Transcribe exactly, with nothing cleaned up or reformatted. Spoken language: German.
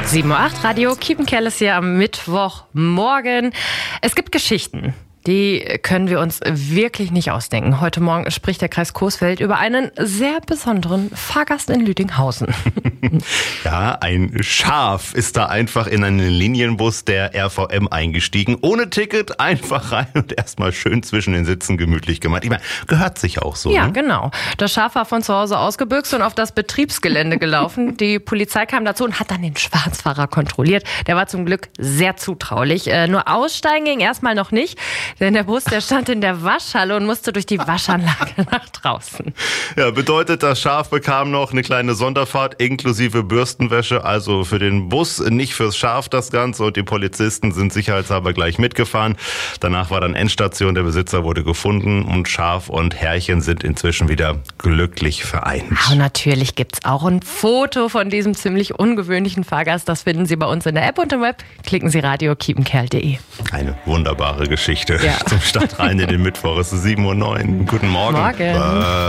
sieben Uhr acht Radio, Kiepenkerl ist hier am Mittwochmorgen. Es gibt Geschichten, die können wir uns wirklich nicht ausdenken. Heute Morgen spricht der Kreis Coesfeld über einen sehr besonderen Fahrgast in Lüdinghausen. Ja, ein Schaf ist da einfach in einen Linienbus der R V M eingestiegen. Ohne Ticket, einfach rein und erstmal schön zwischen den Sitzen gemütlich gemacht. Ich meine, gehört sich auch so. Ja, ne? Genau. Das Schaf war von zu Hause ausgebüxt und auf das Betriebsgelände gelaufen. Die Polizei kam dazu und hat dann den Schwarzfahrer kontrolliert. Der war zum Glück sehr zutraulich. Äh, nur aussteigen ging erstmal noch nicht. Denn der Bus, der stand in der Waschhalle und musste durch die Waschanlage nach draußen. Ja, bedeutet, das Schaf bekam noch eine kleine Sonderfahrt inklusive Bürstenwäsche. Also für den Bus, nicht fürs Schaf das Ganze. Und die Polizisten sind sicherheitshalber gleich mitgefahren. Danach war dann Endstation. Der Besitzer wurde gefunden und Schaf und Herrchen sind inzwischen wieder glücklich vereint. Und natürlich gibt's auch ein Foto von diesem ziemlich ungewöhnlichen Fahrgast. Das finden Sie bei uns in der App und im Web. Klicken Sie radio kiepenkerl punkt de. Eine wunderbare Geschichte. Ja. Zum Start rein in den Mittwoch. Es ist sieben Uhr neun. Guten Morgen. Morgen.